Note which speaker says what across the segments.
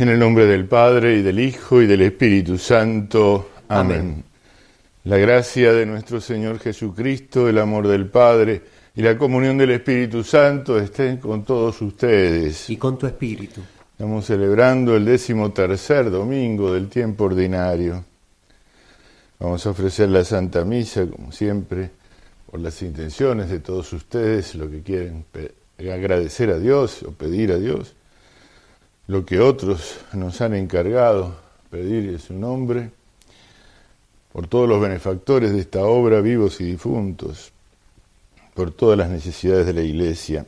Speaker 1: En el nombre del Padre, y del Hijo, y del Espíritu Santo. Amén. La gracia de nuestro Señor Jesucristo, el amor del Padre y la comunión del Espíritu Santo estén con todos ustedes.
Speaker 2: Y con tu espíritu.
Speaker 1: Estamos celebrando el 13º domingo del tiempo ordinario. Vamos a ofrecer la Santa Misa, como siempre, por las intenciones de todos ustedes, lo que quieren agradecer a Dios o pedir a Dios, lo que otros nos han encargado, pedir en su nombre, por todos los benefactores de esta obra, vivos y difuntos, por todas las necesidades de la Iglesia.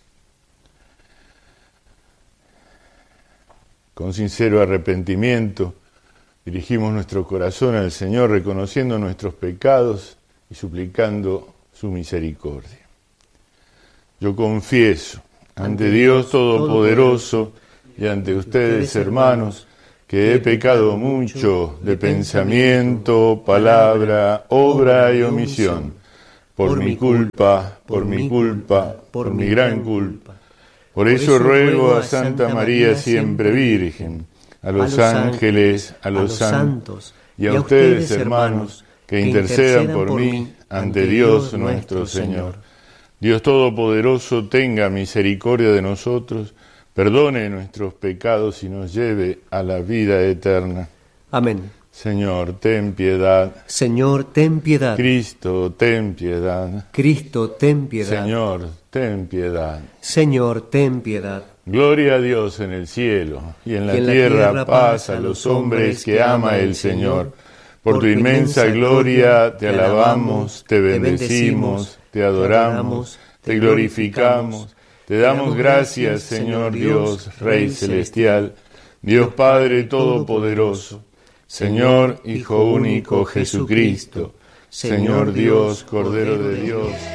Speaker 1: Con sincero arrepentimiento, dirigimos nuestro corazón al Señor, reconociendo nuestros pecados y suplicando su misericordia. Yo confieso ante Dios Todopoderoso y ante ustedes, hermanos, que he pecado mucho de pensamiento, palabra, obra y omisión, por mi culpa, por mi gran culpa. Por eso ruego a Santa María siempre Virgen, a los ángeles, a los santos y a ustedes, hermanos, que intercedan por mí ante Dios nuestro Señor. Dios Todopoderoso tenga misericordia de nosotros, perdone nuestros pecados y nos lleve a la vida eterna. Amén. Señor, ten piedad.
Speaker 2: Señor, ten piedad.
Speaker 1: Cristo, ten piedad.
Speaker 2: Cristo, ten piedad.
Speaker 1: Señor, ten piedad.
Speaker 2: Señor, ten piedad.
Speaker 1: Gloria a Dios en el cielo y en la tierra paz a los hombres que ama el Señor. Por tu inmensa gloria te alabamos, te bendecimos, te adoramos, te glorificamos. Te damos gracias, Señor Dios, Rey Celestial, Dios Padre Todopoderoso, Señor Hijo único Jesucristo, Señor Dios, Cordero de Dios,